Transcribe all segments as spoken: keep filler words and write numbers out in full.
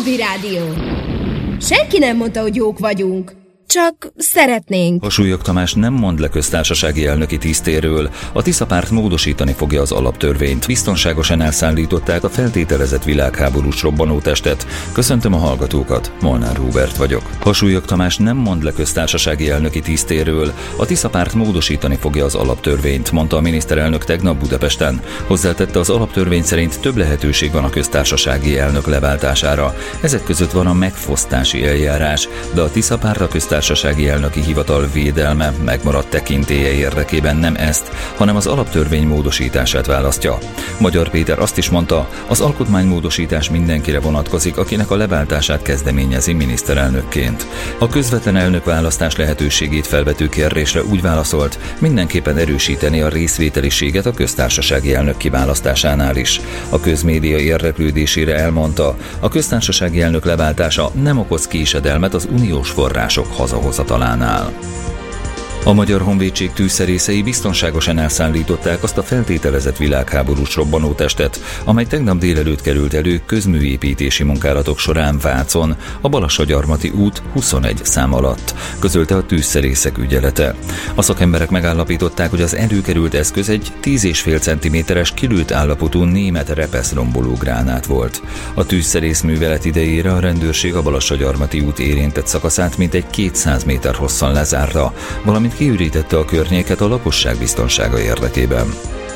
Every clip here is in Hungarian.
Hobby Rádió. Senki nem mondta, hogy jók vagyunk. Csak szeretnénk. Harsúlyog Tamás nem mond le köztársasági elnöki tisztéről. A Tisza párt módosítani fogja az alaptörvényt. Biztonságosan elszállították a feltételezett világháborús robbanótestet. Köszöntöm a hallgatókat, Molnár Hubert vagyok. Harsúlyog Tamás nem mond le köztársasági elnöki tisztéről. A Tisza párt módosítani fogja az alaptörvényt, mondta a miniszterelnök tegnap Budapesten. Hozzátette, az alaptörvény szerint több lehetőség van a köztársasági elnök leváltására. Ezek között van a megfosztási eljárás, de a Tisza párt a köztársasági Társasági elnöki hivatal védelme megmaradt tekintélye érdekében nem ezt, hanem az alaptörvény módosítását választja. Magyar Péter azt is mondta, az alkotmánymódosítás mindenkire vonatkozik, akinek a leváltását kezdeményezi miniszterelnökként. A közvetlen elnökválasztás lehetőségét felvető kérdésre úgy válaszolt, mindenképpen erősíteni a részvételiséget a köztársasági elnök kiválasztásánál is. A közmédia érdeklődésére elmondta, a köztársasági elnök leváltása nem okoz késedelmet az uniós források hazahozatalánál. A Magyar Honvédség tűzszerészei biztonságosan elszállították azt a feltételezett világháborús robbanótestet, amely tegnap délelőtt került elő közműépítési munkálatok során Vácon, a Balassagyarmati út huszonegy szám alatt, közölte a tűzszerészek ügyelete. A szakemberek megállapították, hogy az előkerült eszköz egy tíz és fél centiméteres kilőtt állapotú német repeszromboló gránát volt. A tűzszerész művelet idejére a rendőrség a Balassagyarmati út érintett szakaszát mintegy kétszáz méter hosszan lezárta, valamint kiürítette a környéket a lakosság biztonsága érdekében.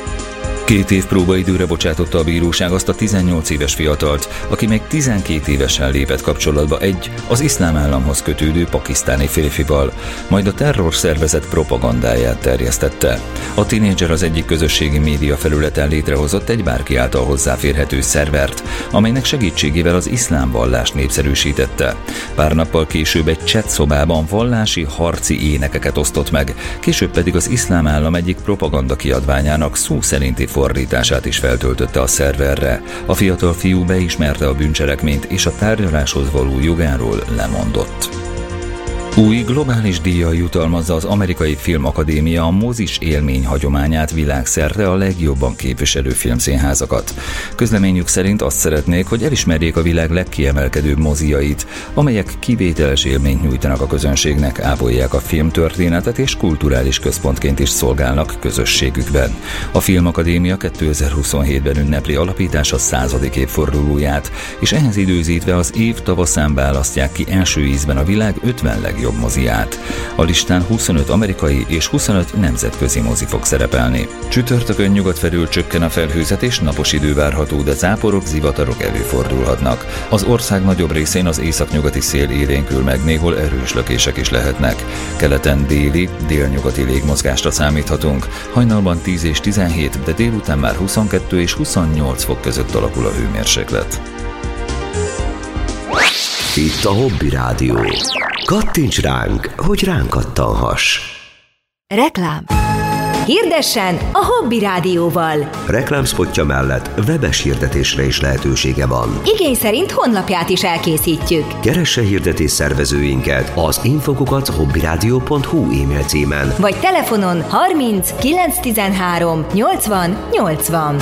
Két év próbaidőre bocsátotta a bíróság azt a tizennyolc éves fiatalt, aki még tizenkét évesen lépett kapcsolatba egy az iszlám államhoz kötődő pakisztáni férfival, majd a terrorszervezet propagandáját terjesztette. A tínédzser az egyik közösségi média felületen létrehozott egy bárki által hozzáférhető szervert, amelynek segítségével az iszlám vallást népszerűsítette. Pár nappal később egy chat szobában vallási harci énekeket osztott meg, később pedig az iszlám állam egyik propaganda kiadványának szó szerinti fordítását is feltöltötte a szerverre. A fiatal fiú beismerte a bűncselekményt, és a tárgyaláshoz való jogáról lemondott. Új globális díjjal jutalmazza az Amerikai Filmakadémia a mozis élmény hagyományát világszerte a legjobban képviselő filmszínházakat. Közleményük szerint azt szeretnék, hogy elismerjék a világ legkiemelkedőbb moziait, amelyek kivételes élményt nyújtanak a közönségnek, ápolják a filmtörténetet és kulturális központként is szolgálnak közösségükben. A Filmakadémia kétezer-huszonhétben ünnepli alapítása századik évfordulóját, és ehhez időzítve az év tavaszán választják ki első ízben a világ ötven legjobb moziát. A listán huszonöt amerikai és huszonöt nemzetközi mozi fog szerepelni. Csütörtökön nyugat felől csökken a felhőzet és napos idő várható, de záporok, zivatarok előfordulhatnak. Az ország nagyobb részén az északnyugati szél élénkül meg, néhol erős lökések is lehetnek. Keleten déli, délnyugati légmozgásra számíthatunk. Hajnalban tíz és tizenhét, de délután már huszonkettő és huszonnyolc fok között alakul a hőmérséklet. Itt a Hobby Rádió. Kattints ránk, hogy ránk kattanhass. Reklám. Hirdessen a Hobby Rádióval. Reklámszpotja mellett webes hirdetésre is lehetősége van. Igény szerint honlapját is elkészítjük. Keresse hirdetés szervezőinket az infokukat hobbyradio pont hu e-mail címen. Vagy telefonon harminc kilenc tizenhárom nyolcvan nyolcvan.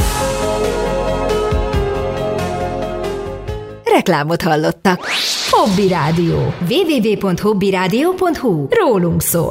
Reklámot hallottak. Hobby Rádió. double-u double-u double-u pont hobbyradio pont hu. Rólunk szól.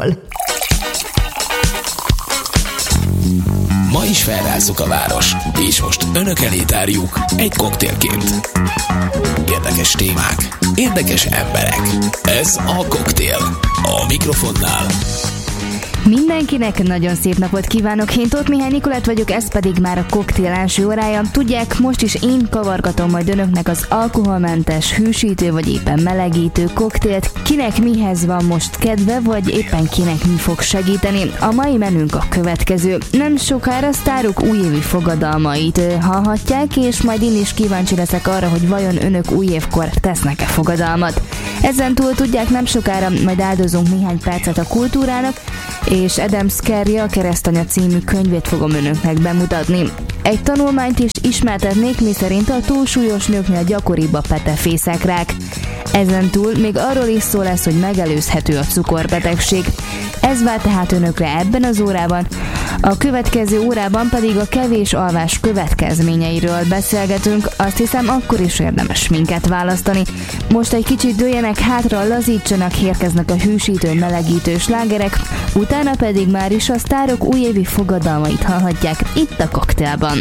Ma is felrázzuk a város, és most önök elé tárjuk egy koktélként. Érdekes témák, érdekes emberek. Ez a Koktél. A mikrofonnál Mindenkinek nagyon szép napot kívánok, én Tóth Mihály Nikolett vagyok, ez pedig már a koktél első órája. Tudják, most is én kavargatom majd önöknek az alkoholmentes, hűsítő vagy éppen melegítő koktélt. Kinek mihez van most kedve, vagy éppen kinek mi fog segíteni. A mai menünk a következő. Nem sokára sztárok újévi fogadalmait hallhatják, és majd én is kíváncsi leszek arra, hogy vajon önök újévkor tesznek-e fogadalmat. Ezen túl tudják, nem sokára majd áldozunk néhány percet a kultúrának, és Adam Scarry a Keresztanya című könyvét fogom önöknek bemutatni. Egy tanulmányt is ismertetnék, miszerint a túlsúlyos nőknél gyakoribb a petefészekrák. Ezen túl még arról is szó lesz, hogy megelőzhető a cukorbetegség. Ez vár tehát önökre ebben az órában. A következő órában pedig a kevés alvás következményeiről beszélgetünk, azt hiszem akkor is érdemes minket választani. Most egy kicsit dőljenek hátra, lazítsanak, érkeznek a hűsítő, melegítő slágerek, utána pedig már is a sztárok újévi fogadalmait hallhatják itt a Koktélban.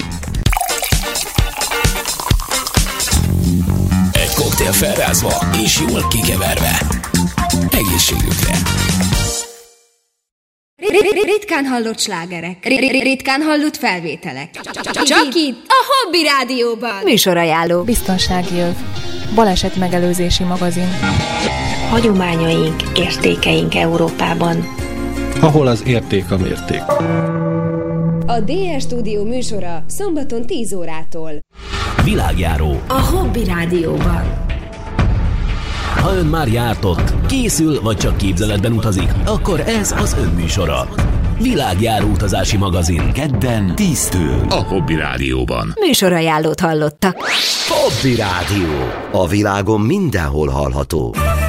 Egy koktél felrázva és jól kikeverve. Egészségükre! Ritkán hallott slágerek, ritkán hallott felvételek. Csak itt, a Hobby Rádióban. Műsorajánló. Biztonsági öv. Baleset megelőzési magazin. Hagyományaink, értékeink Európában. Ahol az érték a mérték. A dé es Stúdió műsora szombaton tíz órától. Világjáró. A Hobby Rádióban. Ha ön már járt ott, készül vagy csak képzeletben utazik, akkor ez az ön műsora. Világjáró utazási magazin. Kedden tíztől. A Hobby Rádióban. Műsorajánlót hallottak. Hobby Rádió. A világon mindenhol hallható.